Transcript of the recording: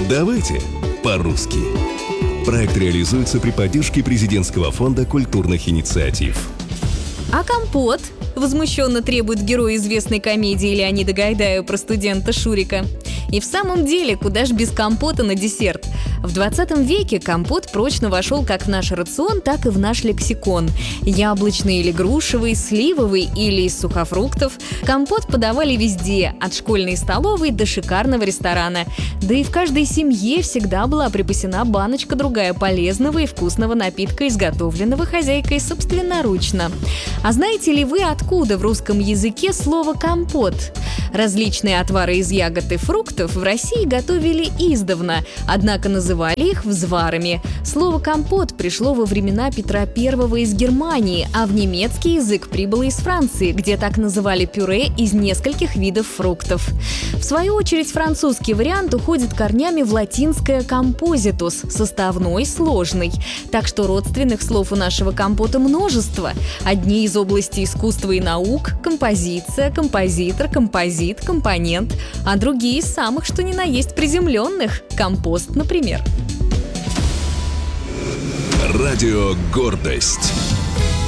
Давайте по-русски. Проект реализуется при поддержке Президентского фонда культурных инициатив. А компот? Возмущенно требует герой известной комедии Леонида Гайдая про студента Шурика. И в самом деле, куда ж без компота на десерт? В 20 веке компот прочно вошел как в наш рацион, так и в наш лексикон. Яблочный или грушевый, сливовый или из сухофруктов. Компот подавали везде, от школьной столовой до шикарного ресторана. Да и в каждой семье всегда была припасена баночка другая полезного и вкусного напитка, изготовленного хозяйкой собственноручно. А знаете ли вы, откуда в русском языке слово «компот»? Различные отвары из ягод и фруктов в России готовили издавна, однако называли их взварами. Слово «компот» пришло во времена Петра I из Германии, а в немецкий язык прибыло из Франции, где так называли пюре из нескольких видов фруктов. В свою очередь, французский вариант уходит корнями в латинское «композитус» – составной, сложный. Так что родственных слов у нашего компота множество. Одни из области искусства и наук – композиция, композитор, композит, компонент, а другие из самых что ни на есть приземленных – компост, например. Радио «Гордость».